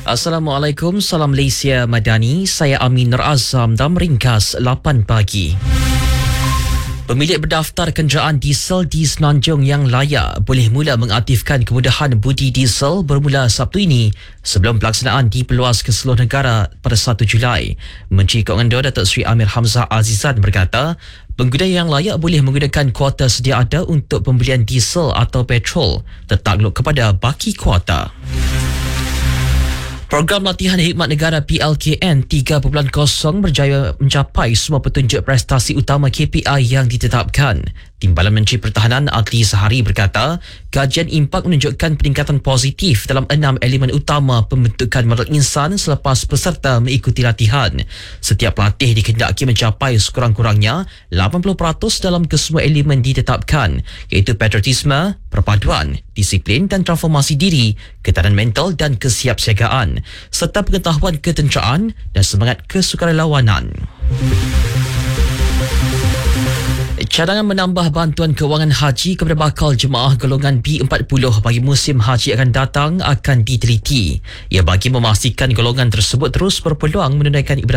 Assalamualaikum, salam Malaysia Madani. Saya Amin Nur Azam dan meringkas 8 pagi. Pemilik berdaftar kenderaan diesel di Semenanjung yang layak boleh mula mengaktifkan kemudahan budi diesel bermula Sabtu ini sebelum pelaksanaan diperluas ke seluruh negara pada 1 Julai. Menteri Keuangan Datuk Seri Amir Hamzah Azizan berkata, pengguna yang layak boleh menggunakan kuota sedia ada untuk pembelian diesel atau petrol tertakluk kepada baki kuota. Program latihan khidmat negara PLKN 3.0 berjaya mencapai semua petunjuk prestasi utama KPI yang ditetapkan. Timbalan Menteri Pertahanan Adli Sahari berkata, kajian impak menunjukkan peningkatan positif dalam 6 elemen utama pembentukan modal insan selepas peserta mengikuti latihan. Setiap pelatih dikehendaki mencapai sekurang-kurangnya 80% dalam kesemua elemen ditetapkan, iaitu patriotisme, perpaduan, disiplin dan transformasi diri, ketahanan mental dan kesiapsiagaan, serta pengetahuan ketenteraan dan semangat kesukarelawanan. Cadangan menambah bantuan kewangan haji kepada bakal jemaah golongan B40 bagi musim haji akan datang akan diteliti. Ia bagi memastikan golongan tersebut terus berpeluang menunaikan ibadah